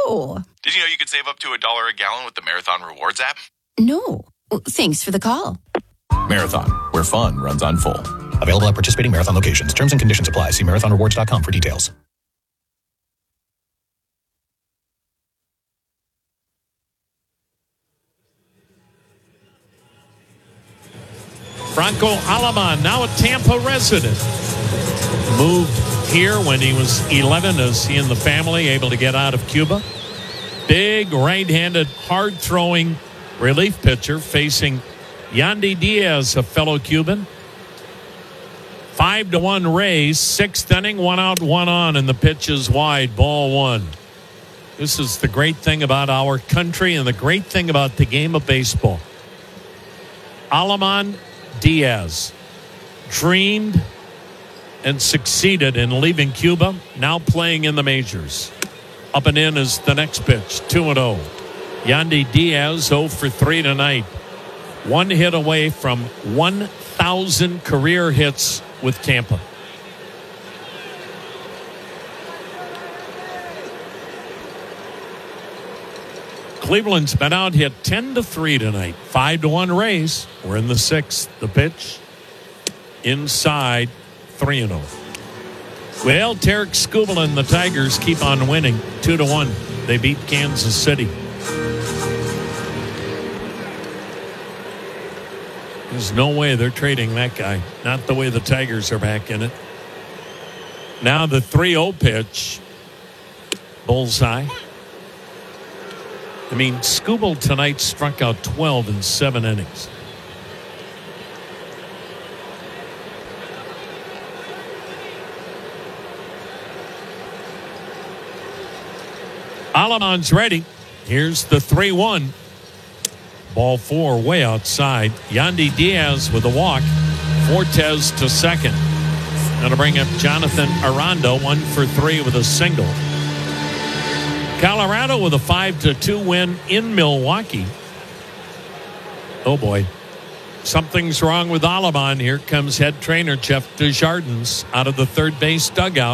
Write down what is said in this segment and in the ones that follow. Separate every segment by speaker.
Speaker 1: No.
Speaker 2: Did you know you could save up to $1 a gallon with the Marathon Rewards app?
Speaker 1: No. Thanks for the call.
Speaker 3: Marathon, where fun runs on full. Available at participating Marathon locations. Terms and conditions apply. See marathonrewards.com for details.
Speaker 4: Franco Alaman, now a Tampa resident. Moved here when he was 11 as he and the family able to get out of Cuba. Big right-handed, hard-throwing relief pitcher facing Yandy Diaz, a fellow Cuban. 5-1 Rays, sixth inning, 1 out, 1 on, and the pitch is wide, ball 1. This is the great thing about our country and the great thing about the game of baseball. Alaman Diaz dreamed and succeeded in leaving Cuba, now playing in the majors. Up and in is the next pitch, 2-0. Yandy Diaz 0 for 3 tonight. 1 hit away from 1,000 career hits with Tampa. Cleveland's been out hit 10-3 tonight. 5-1 Rays. We're in the 6th. The pitch inside, 3-0. Well, Tarek Skubal and the Tigers keep on winning 2-1. They beat Kansas City. There's no way they're trading that guy. Not the way the Tigers are back in it. Now the 3-0 pitch. Bullseye. I mean, Skubal tonight struck out 12 in 7 innings. Alaman's ready. Here's the 3-1. Ball 4 way outside. Yandy Diaz with a walk. Fortes to second. Going to bring up Jonathan Aranda, 1 for 3 with a single. Colorado with a 5-2 win in Milwaukee. Oh boy. Something's wrong with Alaman. Here comes head trainer Jeff Desjardins out of the third base dugout.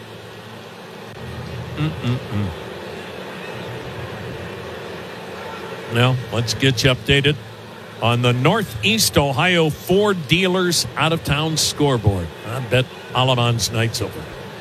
Speaker 4: Now, let's get you updated on the Northeast Ohio Ford Dealers out-of-town scoreboard. I bet Alaman's night's over.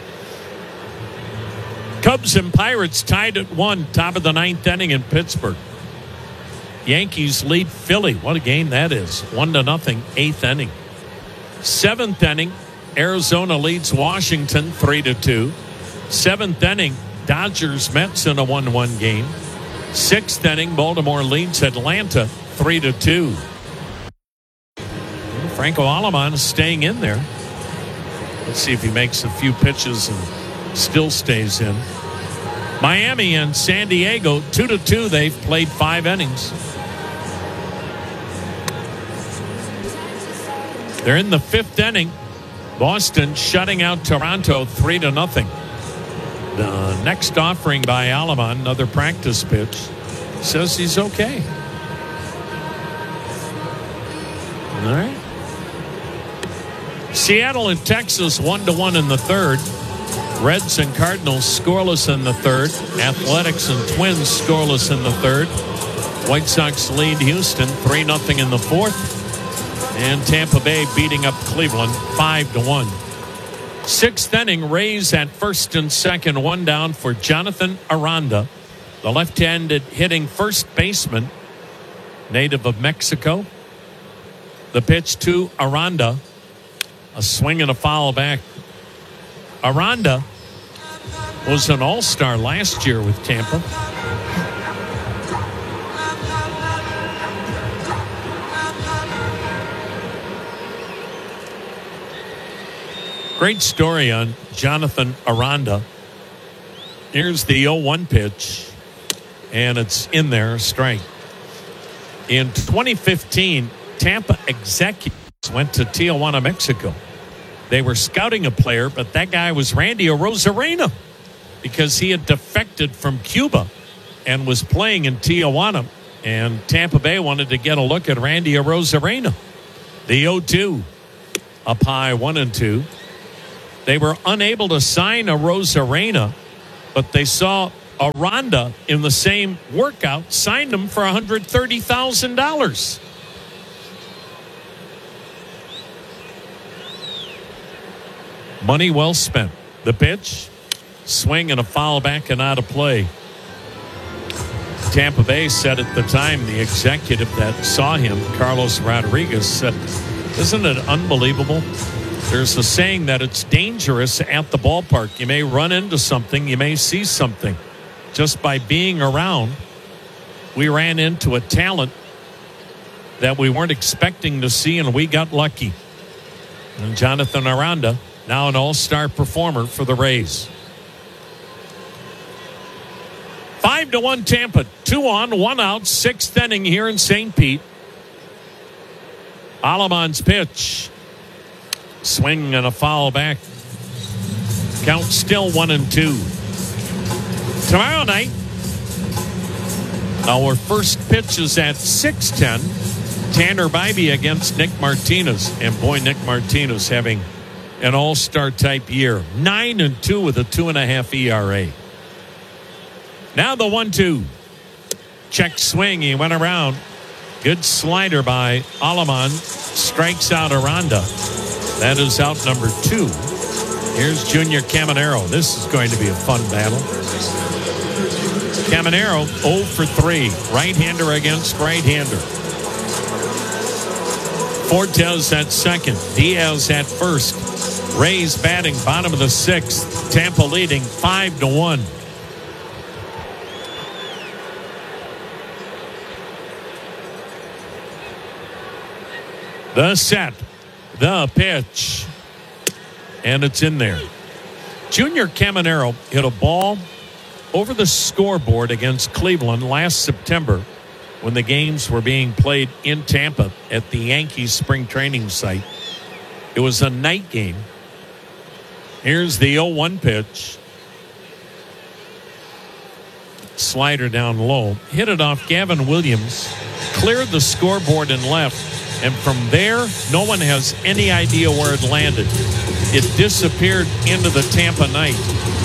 Speaker 4: Cubs and Pirates tied at 1, top of the 9th inning in Pittsburgh. Yankees lead Philly. What a game that is. 1-0, 8th inning. 7th inning, Arizona leads Washington 3-2. 7th inning, Dodgers Mets in a 1-1 game. 6th inning, Baltimore leads Atlanta 3-2. Franco Alaman is staying in there. Let's see if he makes a few pitches and still stays in. Miami and San Diego 2-2. They've played 5 innings. They're in the 5th inning. Boston shutting out Toronto 3-0. The next offering by Alaman, another practice pitch, says he's okay. All right. Seattle and Texas 1-1 in the 3rd. Reds and Cardinals scoreless in the 3rd. Athletics and Twins scoreless in the 3rd. White Sox lead Houston 3-0 in the 4th. And Tampa Bay beating up Cleveland 5-1. 6th inning, Rays at first and second, 1 down for Jonathan Aranda, the left-handed hitting first baseman, native of Mexico. The pitch to Aranda, a swing and a foul back. Aranda was an all-star last year with Tampa. Great story on Jonathan Aranda. Here's the 0-1 pitch, and it's in there, strike. In 2015, Tampa executives went to Tijuana, Mexico. They were scouting a player, but that guy was Randy Arozarena because he had defected from Cuba and was playing in Tijuana, and Tampa Bay wanted to get a look at Randy Arozarena. The 0-2, up high, 1-2. They were unable to sign Arozarena, but they saw Aranda, in the same workout, signed him for $130,000. Money well spent. The pitch, swing and a foul back and out of play. Tampa Bay said at the time, the executive that saw him, Carlos Rodriguez, said, "Isn't it unbelievable? There's a saying that it's dangerous at the ballpark. You may run into something, you may see something. Just by being around, we ran into a talent that we weren't expecting to see, and we got lucky." And Jonathan Aranda, now an all-star performer for the Rays. 5-1 Tampa. 2 on, 1 out, 6th inning here in St. Pete. Aleman's pitch. Swing and a foul back. Count still 1-2. Tomorrow night, our first pitch is at 6:10. Tanner Bibee against Nick Martinez. And boy, Nick Martinez having an all-star type year. 9-2 with a 2.5 ERA. Now the 1-2. Check swing. He went around. Good slider by Aleman. Strikes out Aranda. That is out number 2. Here's Junior Caminero. This is going to be a fun battle. Caminero 0 for 3. Right-hander against right-hander. Fortes at second. Diaz at first. Rays batting bottom of the 6th. Tampa leading 5-1. The set. The pitch. And it's in there. Junior Caminero hit a ball over the scoreboard against Cleveland last September when the games were being played in Tampa at the Yankees spring training site. It was a night game. Here's the 0-1 pitch. Slider down low. Hit it off Gavin Williams. Cleared the scoreboard and left. And from there, no one has any idea where it landed. It disappeared into the Tampa night.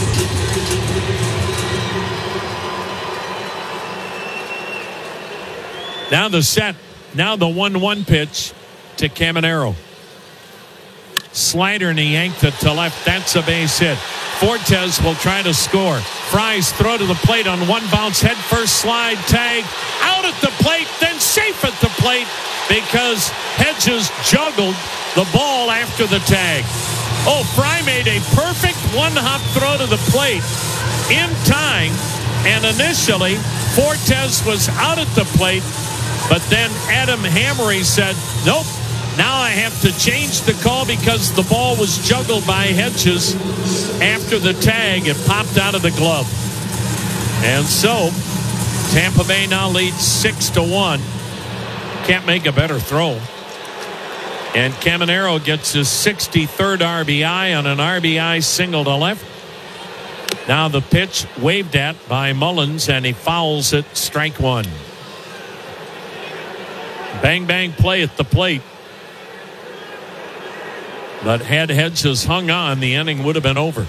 Speaker 4: Now the set. Now the 1-1 pitch to Caminero. Slider and he yanked it to left. That's a base hit. Fortes will try to score. Fry's throw to the plate on one bounce. Head first slide. Tag. Out at the plate. Then safe at the plate because Hedges juggled the ball after the tag. Oh, Fry made a perfect one-hop throw to the plate in time. And initially, Fortes was out at the plate. But then Adam Hammery said, nope. Now I have to change the call because the ball was juggled by Hedges after the tag. It popped out of the glove. And so Tampa Bay now leads 6-1. Can't make a better throw. And Caminero gets his 63rd RBI on an RBI single to left. Now the pitch waved at by Mullins and he fouls it. Strike 1. Bang, bang play at the plate. But had Hedges hung on, the inning would have been over.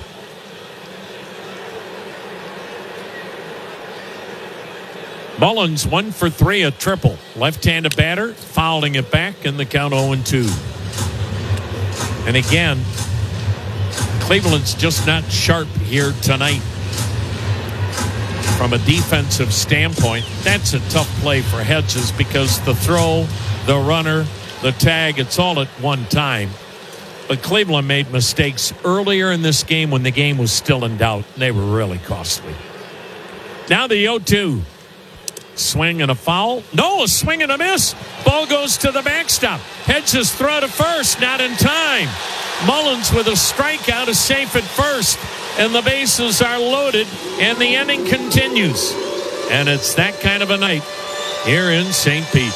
Speaker 4: Mullins 1 for 3, a triple. Left-handed batter, fouling it back, and the count 0-2. And again, Cleveland's just not sharp here tonight. From a defensive standpoint, that's a tough play for Hedges because the throw, the runner, the tag, it's all at one time. But Cleveland made mistakes earlier in this game when the game was still in doubt. They were really costly. Now the 0-2. Swing and a foul. No, a swing and a miss. Ball goes to the backstop. Hedges throw to first, not in time. Mullins with a strikeout is safe at first. And the bases are loaded, and the inning continues. And it's that kind of a night here in St. Pete.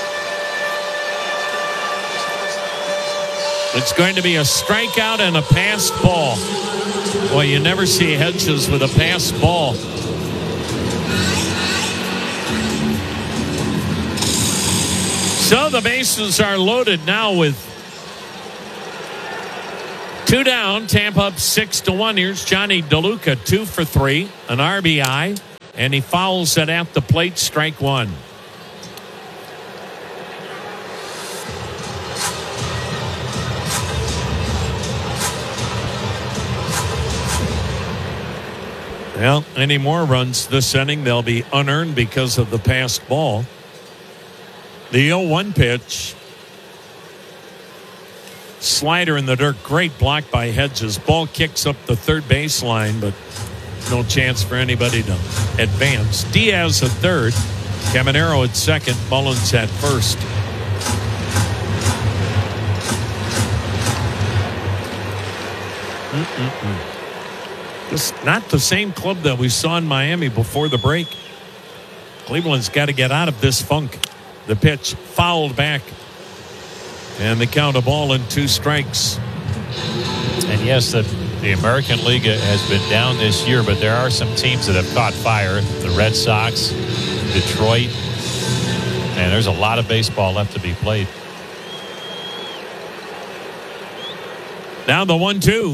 Speaker 4: It's going to be a strikeout and a passed ball. Boy, you never see Hedges with a passed ball. So the bases are loaded now with Two down, Tampa up 6-1. Here's Johnny DeLuca, 2 for 3, an RBI, and he fouls it at the plate, strike one. Well, any more runs this inning, they'll be unearned because of the passed ball. The 0-1 pitch. Slider in the dirt. Great block by Hedges. Ball kicks up the third baseline, but no chance for anybody to advance. Diaz at third. Caminero at second. Mullins at first. It's not the same club that we saw in Miami before the break. Cleveland's got to get out of this funk. The pitch fouled back. And they count a ball and 2 strikes.
Speaker 5: And yes, the American League has been down this year, but there are some teams that have caught fire. The Red Sox, Detroit, and there's a lot of baseball left to be played.
Speaker 4: Now the 1-2.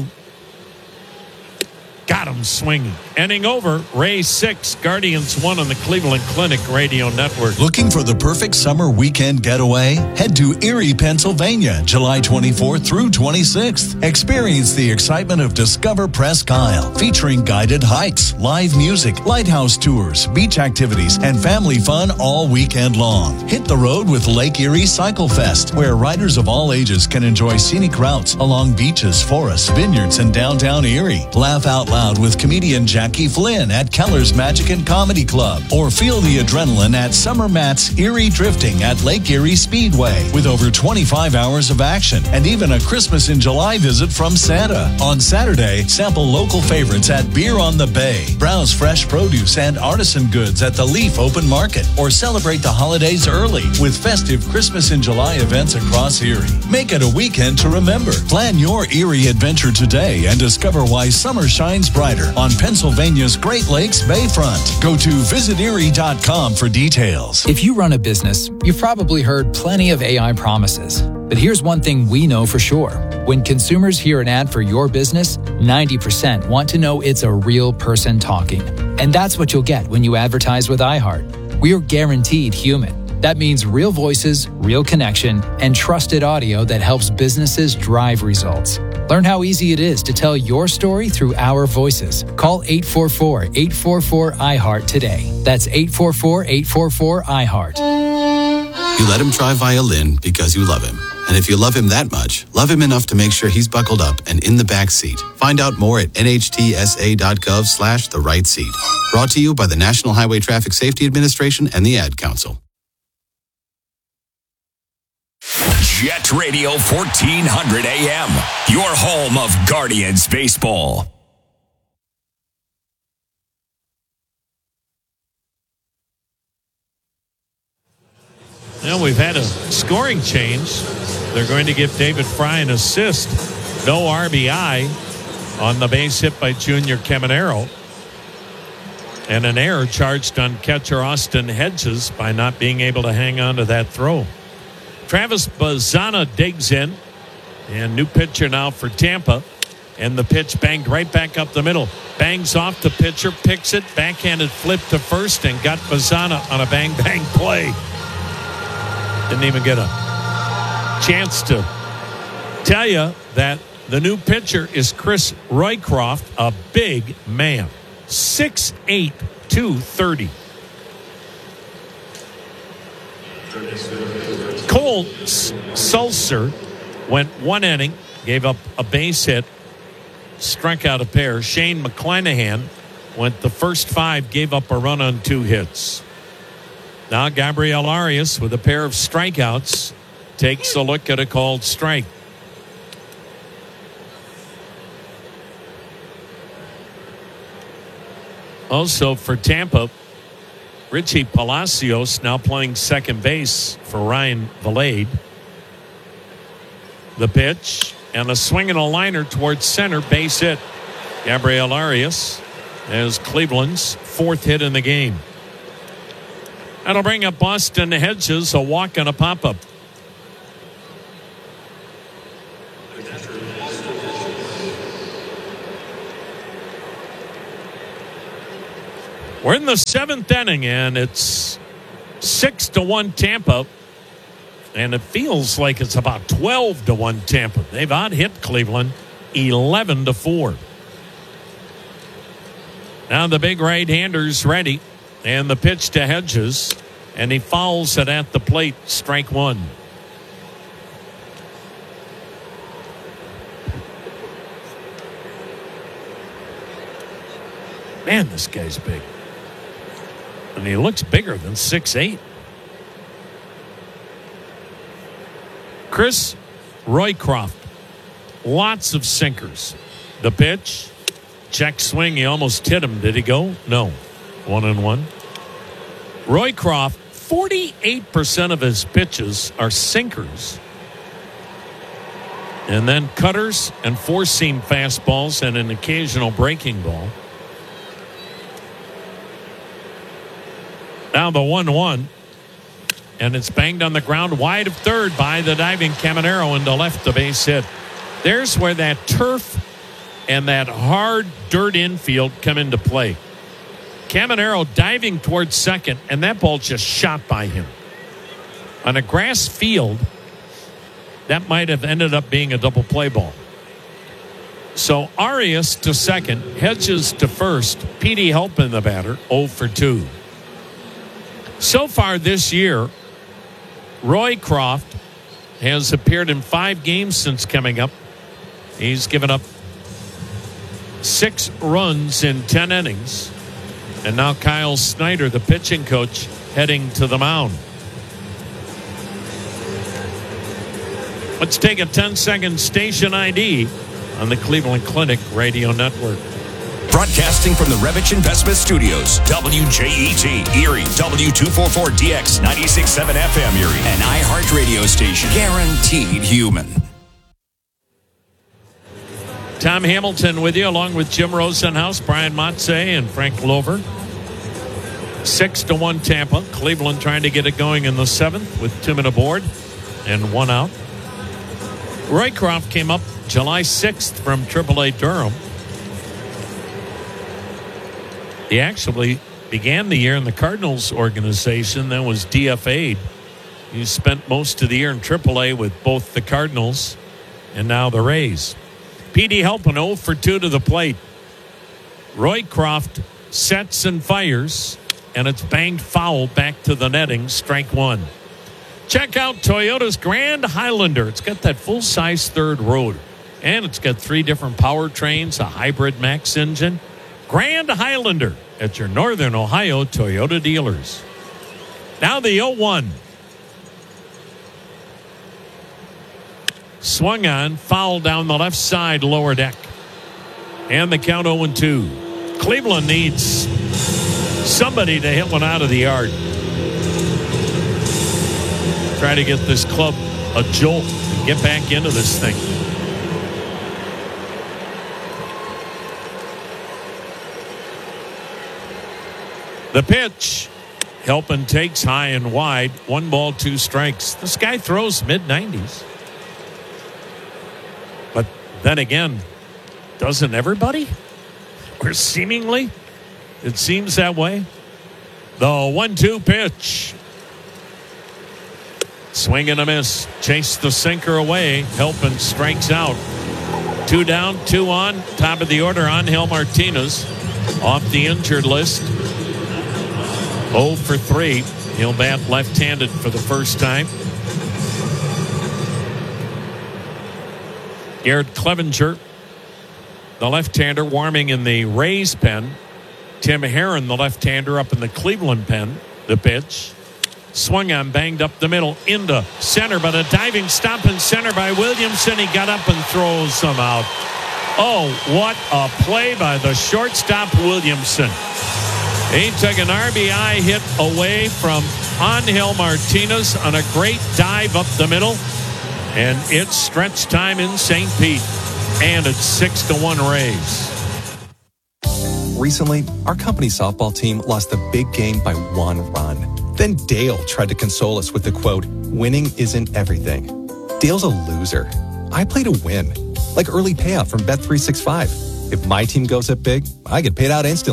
Speaker 4: Got him swinging. Inning over. Rays 6, Guardians 1 on the Cleveland Clinic Radio Network.
Speaker 6: Looking for the perfect summer weekend getaway? Head to Erie, Pennsylvania, July 24th through 26th. Experience the excitement of Discover Presque Isle, featuring guided hikes, live music, lighthouse tours, beach activities, and family fun all weekend long. Hit the road with Lake Erie Cycle Fest, where riders of all ages can enjoy scenic routes along beaches, forests, vineyards, and downtown Erie. Laugh out loud with comedian Jackie Flynn at Keller's Magic and Comedy Club, or feel the adrenaline at Summer Matt's Erie Drifting at Lake Erie Speedway, with over 25 hours of action and even a Christmas in July visit from Santa. On Saturday, sample local favorites at Beer on the Bay, browse fresh produce and artisan goods at the Leaf Open Market, or celebrate the holidays early with festive Christmas in July events across Erie. Make it a weekend to remember. Plan your Erie adventure today and discover why summer shines brighter on Pennsylvania's Great Lakes Bayfront. Go to visiterie.com for details.
Speaker 7: If you run a business, you've probably heard plenty of AI promises. But here's one thing we know for sure. When consumers hear an ad for your business, 90% want to know it's a real person talking. And that's what you'll get when you advertise with iHeart. We're guaranteed human. That means real voices, real connection, and trusted audio that helps businesses drive results. Learn how easy it is to tell your story through our voices. Call 844-844-iHeart today. That's 844-844-iHeart.
Speaker 8: You let him try violin because you love him. And if you love him that much, love him enough to make sure he's buckled up and in the back seat. Find out more at nhtsa.gov/the right seat. Brought to you by the National Highway Traffic Safety Administration and the Ad Council.
Speaker 9: Jet Radio 1400 AM, your home of Guardians baseball.
Speaker 4: Well, we've had a scoring change. They're going to give David Fry an assist. No RBI on the base hit by Junior Caminero. And an error charged on catcher Austin Hedges by not being able to hang on to that throw. Travis Bazzana digs in, and new pitcher now for Tampa, and the pitch banged right back up the middle. Bangs off the pitcher, picks it, backhanded flip to first, and got Bazzana on a bang-bang play. Didn't even get a chance to tell you that the new pitcher is Chris Roycroft, a big man, 6'8", 230. Cole Sulser went one inning, gave up a base hit, struck out a pair. Shane McClanahan went the first 5, gave up a run on 2 hits. Now Gabriel Arias, with a pair of strikeouts, takes a look at a called strike. Also for Tampa, Richie Palacios now playing second base for Ryan Valade. The pitch and a swing and a liner towards center, base hit. Gabriel Arias as Cleveland's 4th hit in the game. That'll bring up Austin Hedges, a walk and a pop-up. We're in the 7th inning, and it's 6-1 Tampa. And it feels like it's about 12-1 Tampa. They've out-hit Cleveland 11-4. Now the big right-hander's ready. And the pitch to Hedges. And he fouls it at the plate. Strike one. Man, this guy's big. And he looks bigger than 6'8". Chris Roycroft. Lots of sinkers. The pitch. Check swing. He almost hit him. Did he go? No. 1-1. Roycroft, 48% of his pitches are sinkers. And then cutters and four-seam fastballs and an occasional breaking ball. Now the 1-1. And it's banged on the ground wide of third by the diving Caminero into left, the base hit. There's where that turf and that hard dirt infield come into play. Caminero diving towards second, and that ball just shot by him. On a grass field, that might have ended up being a double play ball. So Arias to second, Hedges to first, Petey helping the batter, 0 for 2. So far this year, Roycroft has appeared in 5 games since coming up. He's given up 6 runs in 10 innings. And now Kyle Snyder, the pitching coach, heading to the mound. Let's take a 10-second station ID on the Cleveland Clinic Radio Network.
Speaker 9: Broadcasting from the Revich Investment Studios, WJET, Erie, W244DX, 96.7 FM Erie, an iHeart radio station, guaranteed human.
Speaker 4: Tom Hamilton with you, along with Jim Rosenhaus, Brian Motze, and Frank Glover. 6-1 Tampa. Cleveland trying to get it going in the 7th with 2 men aboard and 1 out. Roycroft came up July 6th from AAA Durham. He actually began the year in the Cardinals organization, then was DFA'd. He spent most of the year in AAA with both the Cardinals and now the Rays. Petey helping 0 for 2 to the plate. Roycroft sets and fires, and it's banged foul back to the netting, strike one. Check out Toyota's Grand Highlander. It's got that full-size third rotor, and it's got 3 different powertrains, a hybrid max engine. Grand Highlander at your Northern Ohio Toyota dealers. Now the 0-1. Swung on, foul down the left side, lower deck. And the count 0-2. Cleveland needs somebody to hit one out of the yard. Try to get this club a jolt and get back into this thing. The pitch. Helpin takes high and wide. 1 ball, 2 strikes. This guy throws mid-90s. But then again, doesn't everybody? Or seemingly, it seems that way. The 1-2 pitch. Swing and a miss. Chase the sinker away. Helpin strikes out. 2 down, 2 on. Top of the order, Angel Martinez off the injured list. 0 for 3. He'll bat left-handed for the first time. Garrett Clevenger, the left-hander, warming in the Rays pen. Tim Herron, the left-hander, up in the Cleveland pen. The pitch. Swung on, banged up the middle, into center, but a diving stop in center by Williamson. He got up and throws him out. Oh, what a play by the shortstop, Williamson. He took an RBI hit away from Angel Martinez on a great dive up the middle. And it's stretch time in St. Pete. And it's 6-1 Rays.
Speaker 10: Recently, our company softball team lost a big game by 1 run. Then Dale tried to console us with the quote, "Winning isn't everything." Dale's a loser. I play to win. Like early payout from Bet365. If my team goes up big, I get paid out instantly.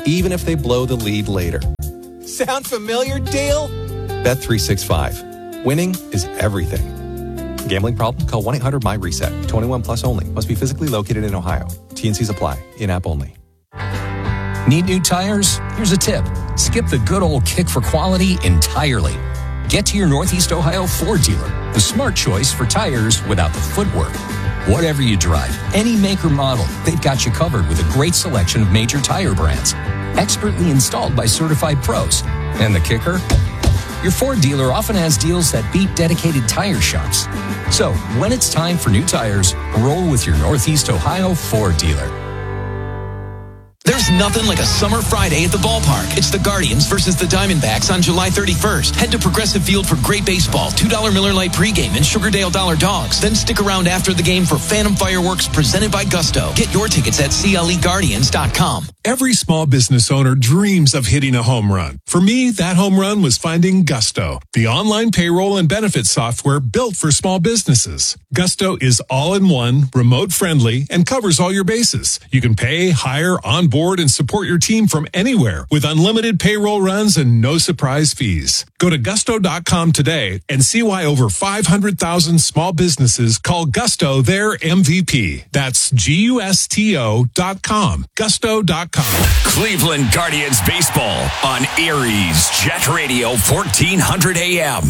Speaker 10: even if they blow the lead later. Sound familiar, Dale? Bet365. Winning is everything. Gambling problem? Call 1-800-MY-RESET. 21 plus only. Must be physically located in Ohio. T&Cs apply. In-app only.
Speaker 11: Need new tires? Here's a tip. Skip the good old kick for quality entirely. Get to your Northeast Ohio Ford dealer, the smart choice for tires without the footwork. Whatever you drive, any make or model, they've got you covered with a great selection of major tire brands. Expertly installed by certified pros. And the kicker? Your Ford dealer often has deals that beat dedicated tire shops. So, when it's time for new tires, roll with your Northeast Ohio Ford dealer.
Speaker 12: There's nothing like a summer Friday at the ballpark. It's the Guardians versus the Diamondbacks on July 31st. Head to Progressive Field for great baseball, $2 Miller Lite pregame, and Sugardale Dollar Dogs. Then stick around after the game for Phantom Fireworks presented by Gusto. Get your tickets at CLEGuardians.com.
Speaker 13: Every small business owner dreams of hitting a home run. For me, that home run was finding Gusto, the online payroll and benefits software built for small businesses. Gusto is all-in-one, remote-friendly, and covers all your bases. You can pay, hire, onboard, and support your team from anywhere with unlimited payroll runs and no surprise fees. Go to gusto.com today and see why over 500,000 small businesses call Gusto their MVP. That's GUSTO.com. Gusto.com.
Speaker 9: Cleveland Guardians baseball on Erie's Jet Radio 1400 AM.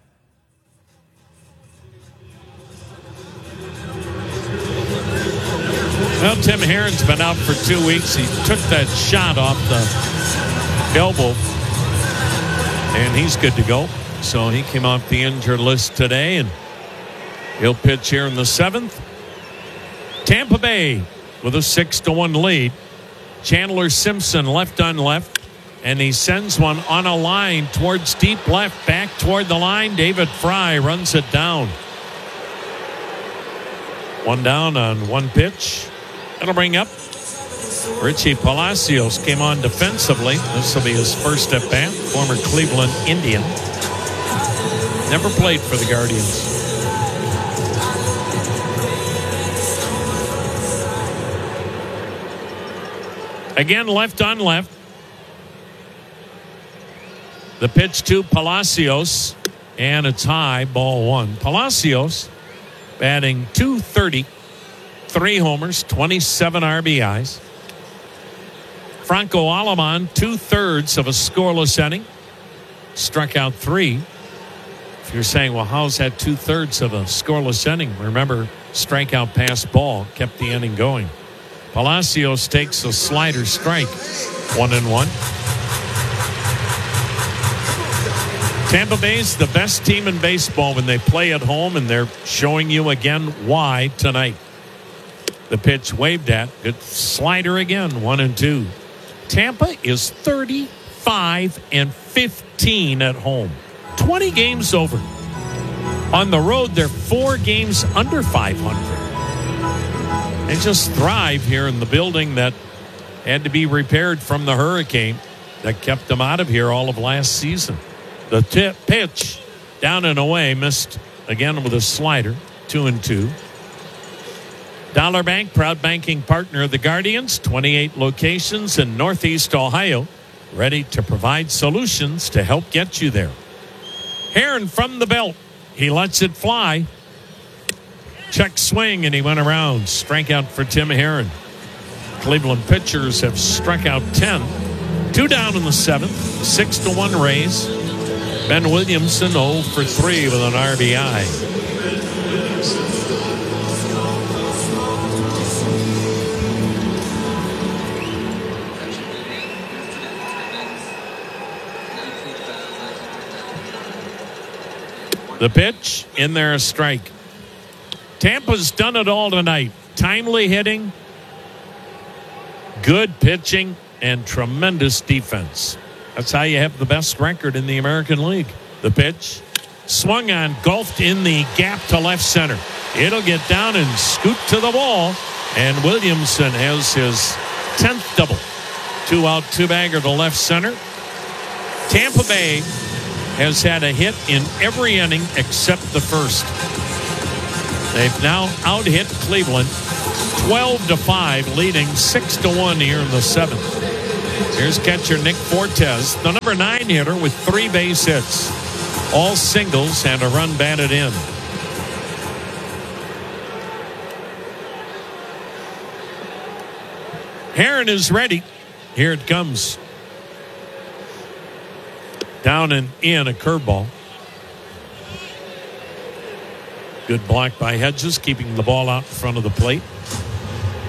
Speaker 4: Well, Tim Herron's been out for 2 weeks. He took that shot off the elbow, and he's good to go. So he came off the injured list today, and he'll pitch here in the 7th. Tampa Bay with a 6-1 lead. Chandler Simpson left on left, and he sends one on a line towards deep left, back toward the line. David Fry runs it down. One down on one pitch. That'll bring up Richie Palacios. Came on defensively. This will be his first at bat. Former Cleveland Indian. Never played for the Guardians. Again, left on left. The pitch to Palacios, and it's high, ball one. Palacios batting .230, 3 homers, 27 RBIs. Franco Aleman, 2/3 of a scoreless inning, struck out 3. If you're saying, well, how's that 2/3 of a scoreless inning? Remember, strikeout pass ball kept the inning going. Palacios takes a slider strike, 1-1. Tampa Bay's the best team in baseball when they play at home, and they're showing you again why tonight. The pitch waved at. Good slider again, 1-2. Tampa is 35-15 at home. 20 games over. On the road, they're 4 games under 500. They just thrive here in the building that had to be repaired from the hurricane that kept them out of here all of last season. The pitch down and away, missed again with a slider, 2-2. Dollar Bank, proud banking partner of the Guardians, 28 locations in Northeast Ohio, ready to provide solutions to help get you there. Herron from the belt. He lets it fly. Check swing, and he went around. Strikeout for Tim Herron. Cleveland pitchers have struck out 10. 2 down in the 7th. 6-1 Rays. Ben Williamson 0 for 3 with an RBI. The pitch, in there, a strike. Tampa's done it all tonight. Timely hitting, good pitching, and tremendous defense. That's how you have the best record in the American League. The pitch, swung on, golfed in the gap to left center. It'll get down and scoot to the wall, and Williamson has his 10th double. 2-out, 2-bagger to left center. Tampa Bay has had a hit in every inning except the first. They've now out-hit Cleveland 12-5, leading 6-1 here in the 7th. Here's catcher Nick Fortes, the number 9 hitter with 3 base hits, all singles and a run batted in. Heron is ready. Here it comes. Down and in, a curveball. Good block by Hedges, keeping the ball out in front of the plate.